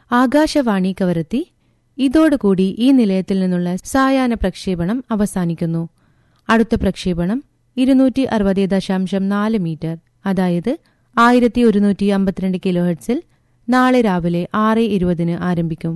ആകാശവാണി കവരത്തി. ഇതോടുകൂടി ഈ നിലയത്തിൽ നിന്നുള്ള സായാഹ്ന പ്രക്ഷേപണം അവസാനിക്കുന്നു. അടുത്ത പ്രക്ഷേപണം 260.4 മീറ്റർ, അതായത് 1152 കിലോ ഹെർട്സിൽ നാളെ രാവിലെ 6:20 ആരംഭിക്കും.